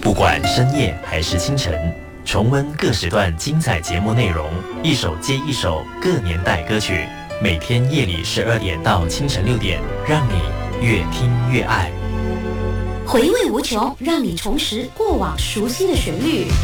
不管深夜还是清晨，重温各时段精彩节目内容，一首接一首各年代歌曲，每天夜里12点到清晨6点，让你越听越爱。 回味无穷，让你重拾过往熟悉的旋律。